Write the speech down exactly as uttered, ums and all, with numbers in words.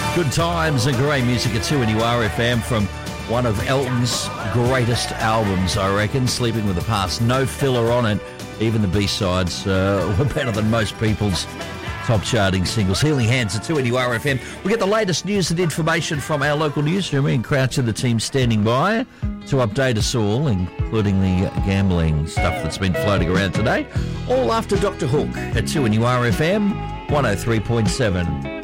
Good times and great music at two N U R F M from one of Elton's greatest albums, I reckon, Sleeping with the Past. No filler on it. Even the B-sides uh, were better than most people's top charting singles. Healing Hands at two N U R F M. We get the latest news and information from our local newsroom. Me and Crouch and the team standing by to update us all, including the gambling stuff that's been floating around today. All after Doctor Hook at two N U R F M one oh three point seven.